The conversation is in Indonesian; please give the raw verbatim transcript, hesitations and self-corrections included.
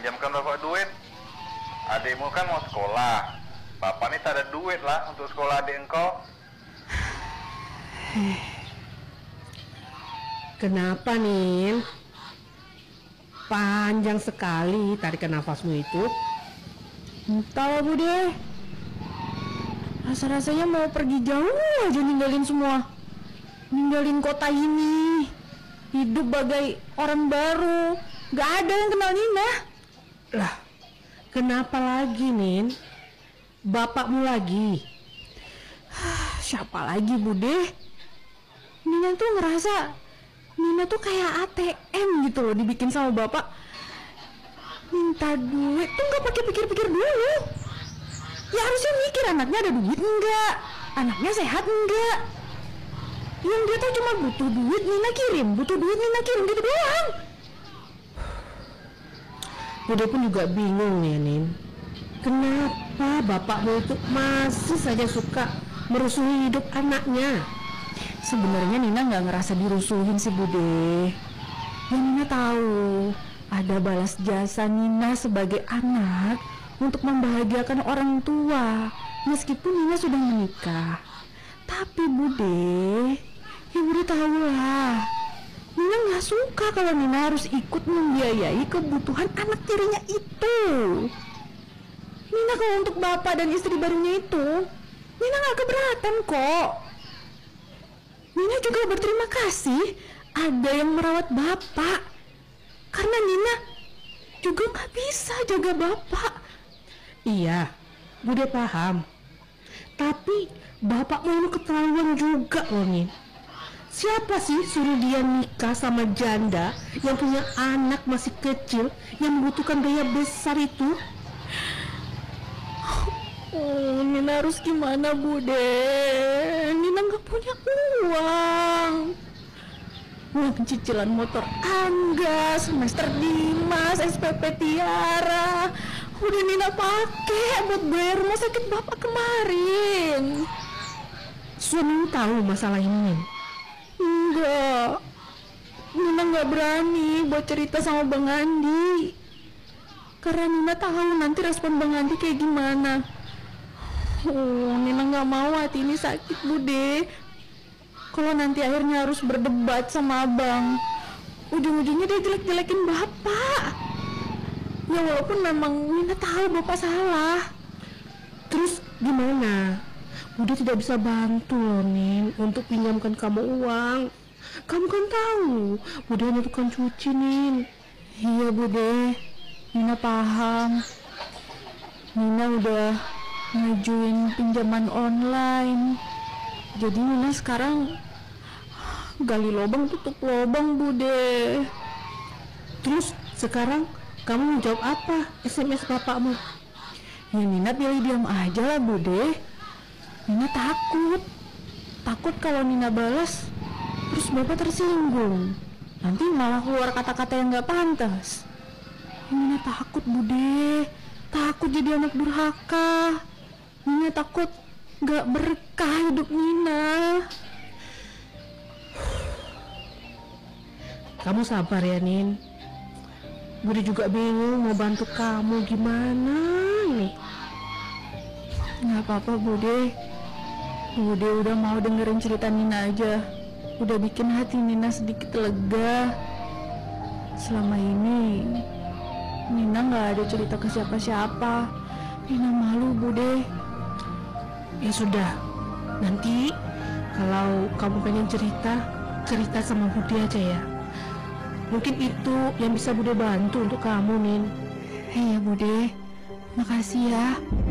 pinjamkan bapak duit. Adikmu kan mau sekolah. Bapak nih tak ada duit lah untuk sekolah adik engkau. Kenapa nih? Panjang sekali tarikan nafasmu itu. Entah Bude, rasa-rasanya mau pergi jauh aja, ninggalin semua. Ninggalin kota ini, hidup bagai orang baru. Gak ada yang kenal Nina. Lah, kenapa lagi Nin? Bapakmu lagi? Siapa lagi Bude? Nina tuh ngerasa Nina tuh kayak A T M gitu loh, dibikin sama bapak. Minta duit tuh gak pakai pikir-pikir dulu. Ya harusnya mikir anaknya ada duit enggak, anaknya sehat enggak. Yang dia tuh cuma butuh duit Nina kirim, butuh duit Nina kirim gitu doang. Bude pun juga bingung ya Nin. Kenapa bapakmu itu masih saja suka merusuhi hidup anaknya? Sebenarnya Nina nggak ngerasa dirusuhin sih Bude. Ya Nina tahu ada balas jasa Nina sebagai anak untuk membahagiakan orang tua meskipun Nina sudah menikah. Tapi Bude, ya Bude tahu lah, Nina nggak suka kalau Nina harus ikut membiayai kebutuhan anak tirinya itu. Nina kalau untuk bapak dan istri barunya itu, Nina nggak keberatan kok. Nina juga berterima kasih ada yang merawat bapak, karena Nina juga nggak bisa jaga bapak. Iya, Bude paham. Tapi bapakmu ini keterlaluan juga loh Nin. Siapa sih suruh dia nikah sama janda yang punya anak masih kecil yang membutuhkan biaya besar itu? Oh, Nina harus gimana Bude? Nina nggak punya uang. Uang cicilan motor Angga, semester Dimas, S P P Tiara udah Nina pakai buat bayar rumah sakit bapak kemarin. Suamimu tahu masalah ini Nin? Enggak, Nina nggak berani buat cerita sama Bang Andi karena Nina tahu nanti respon Bang Andi kayak gimana. Oh, Nina nggak mau hati ini sakit Bude. Kalau nanti akhirnya harus berdebat sama abang, ujung-ujungnya dia jelek-jelekin bapak. Ya walaupun memang Nina tahu bapak salah. Terus gimana? Bude tidak bisa bantu loh Nin untuk pinjamkan kamu uang. Kamu kan tahu Bude hanya tukang cuci Nin. Iya Bude, Nina paham. Nina udah ngajuin pinjaman online. Jadi Nina sekarang gali lubang tutup lubang Bude. Terus sekarang kamu menjawab apa S M S bapakmu? Ya Nina pilih diam aja lah Bude. Nina takut. Takut kalau Nina balas terus bapak tersinggung, nanti malah keluar kata-kata yang gak pantas. Ya, Nina takut Bude. Takut jadi anak durhaka. Nina takut gak berkah hidup Nina. Kamu sabar ya Nin. Bude juga bingung mau bantu kamu gimana nih. Gak apa-apa Bude. Bude udah mau dengerin cerita Nina aja. Udah bikin hati Nina sedikit lega. Selama ini Nina gak ada cerita ke siapa-siapa. Nina malu Bude. Ya sudah, nanti kalau kamu pengen cerita, cerita sama Bude aja ya. Mungkin itu yang bisa Bude bantu untuk kamu Nin. Hei ya Bude, makasih ya.